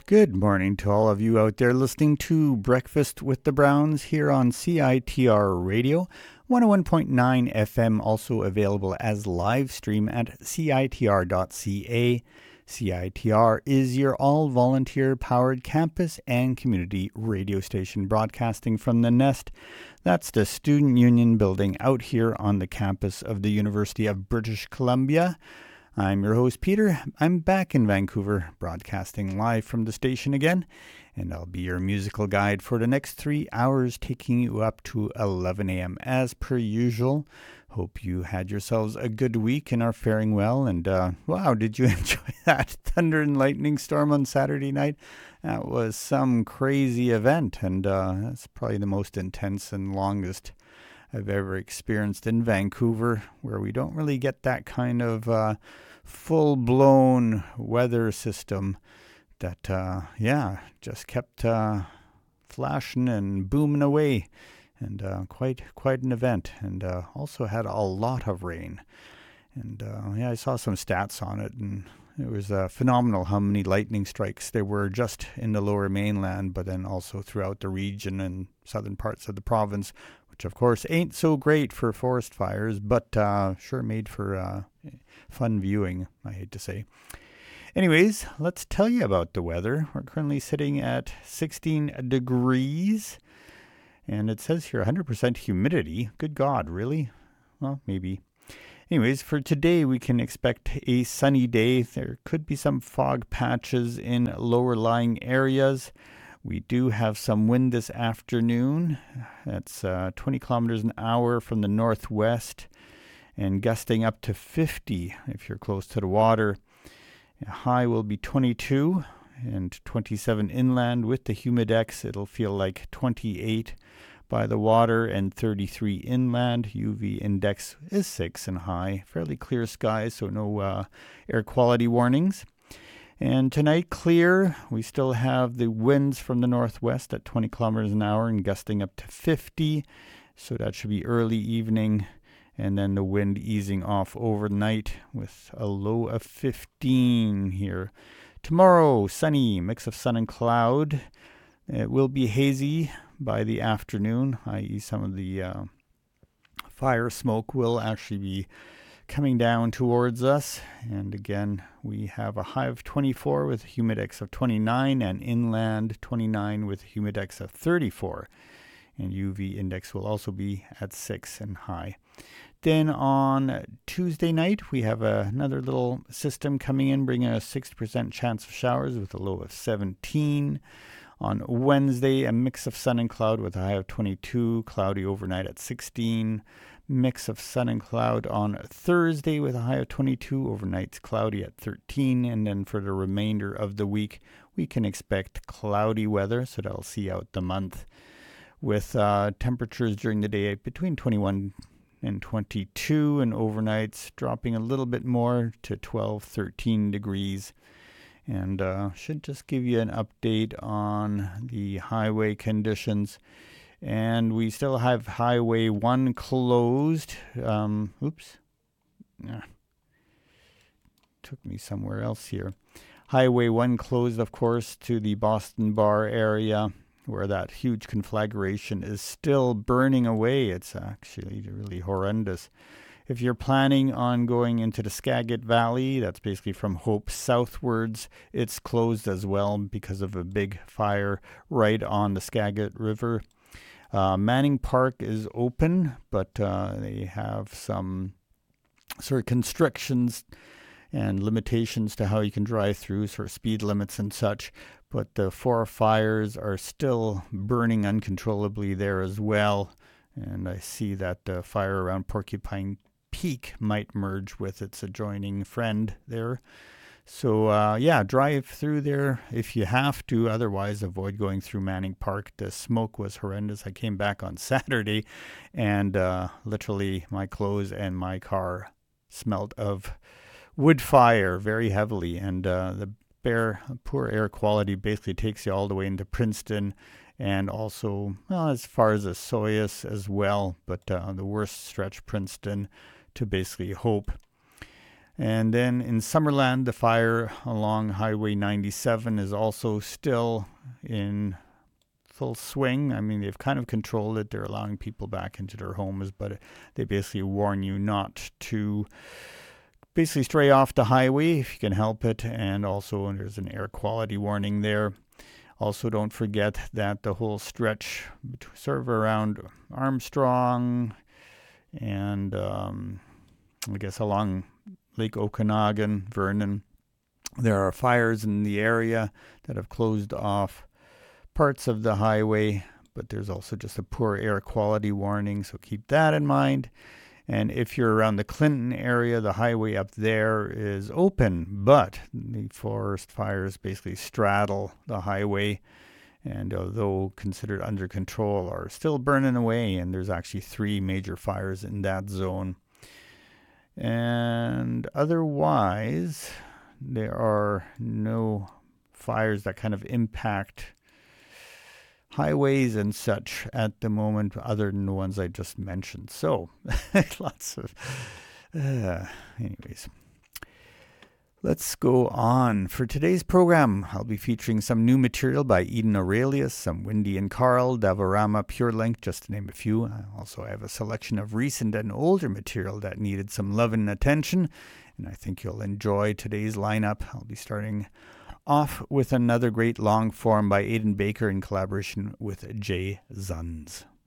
Good morning to all of you out there listening to Breakfast with the Browns here on CITR Radio, 101.9 FM, also available as live stream at CITR.ca. CITR is your all-volunteer powered campus and community radio station broadcasting from the Nest. That's the Student Union building out here on the campus of the University of British Columbia. I'm your host, Peter. I'm back in Vancouver, broadcasting live from the station again, and I'll be your musical guide for the next 3 hours, taking you up to 11 a.m. as per usual. Hope you had yourselves a good week and are faring well. And wow, did you enjoy that thunder and lightning storm on Saturday night? That was some crazy event, and that's probably the most intense and longest I've ever experienced in Vancouver, where we don't really get that kind of full-blown weather system that, just kept flashing and booming away, and quite an event, and also had a lot of rain. And I saw some stats on it, and it was phenomenal how many lightning strikes there were just in the Lower Mainland, but then also throughout the region and southern parts of the province, which of course ain't so great for forest fires, but sure made for fun viewing, I hate to say. Anyways, let's tell you about the weather. We're currently sitting at 16 degrees, and it says here 100% humidity. Good God, really? Well, maybe. Anyways, for today, we can expect a sunny day. There could be some fog patches in lower lying areas. We do have some wind this afternoon. That's 20 kilometers an hour from the northwest and gusting up to 50 if you're close to the water. High will be 22 and 27 inland. With the humidex, it'll feel like 28 by the water and 33 inland. UV index is 6 and high. Fairly clear skies, so no air quality warnings. And tonight, clear. We still have the winds from the northwest at 20 kilometers an hour and gusting up to 50. So that should be early evening. And then the wind easing off overnight with a low of 15 here. Tomorrow, sunny, mix of sun and cloud. It will be hazy by the afternoon, i.e. some of the fire smoke will actually be coming down towards us. And again, we have a high of 24 with a humidex of 29 and inland 29 with a humidex of 34. And UV index will also be at 6 and high. Then on Tuesday night, we have another little system coming in, bringing a 60% chance of showers with a low of 17. On Wednesday, a mix of sun and cloud with a high of 22, cloudy overnight at 16. Mix of sun and cloud on Thursday with a high of 22, overnights cloudy at 13. And then for the remainder of the week, we can expect cloudy weather, so that'll see out the month with temperatures during the day between 21 and 22, and overnights dropping a little bit more to 12, 13 degrees. And should just give you an update on the highway conditions. And we still have Highway 1 closed. Took me somewhere else here. Highway 1 closed, of course, to the Boston Bar area, where that huge conflagration is still burning away. It's actually really horrendous. If you're planning on going into the Skagit Valley, that's basically from Hope southwards, it's closed as well because of a big fire right on the Skagit River. Manning Park is open, but they have some sort of constrictions and limitations to how you can drive through, sort of speed limits and such. But the 4 fires are still burning uncontrollably there as well. And I see that the fire around Porcupine Peak might merge with its adjoining friend there. So, drive through there if you have to. Otherwise, avoid going through Manning Park. The smoke was horrendous. I came back on Saturday, and literally my clothes and my car smelled of wood fire very heavily. And the poor air quality basically takes you all the way into Princeton, and also, as far as Osoyoos as well. But the worst stretch, Princeton to basically Hope. And then in Summerland, the fire along Highway 97 is also still in full swing. I mean, they've kind of controlled it. They're allowing people back into their homes, but they basically warn you not to basically stray off the highway if you can help it. And also there's an air quality warning there. Also, don't forget that the whole stretch sort of around Armstrong and I guess along Lake Okanagan, Vernon, there are fires in the area that have closed off parts of the highway, but there's also just a poor air quality warning, so keep that in mind. And if you're around the Clinton area, the highway up there is open, but the forest fires basically straddle the highway, and although considered under control, are still burning away, and there's actually 3 major fires in that zone. And otherwise, there are no fires that kind of impact highways and such at the moment, other than the ones I just mentioned. So, lots of... anyways. Let's go on. For today's program, I'll be featuring some new material by Eden Aurelius, some Windy and Carl, Davorama, Pure Link, just to name a few. I also have a selection of recent and older material that needed some love and attention, and I think you'll enjoy today's lineup. I'll be starting off with another great long form by Aidan Baker in collaboration with Jay Zunz.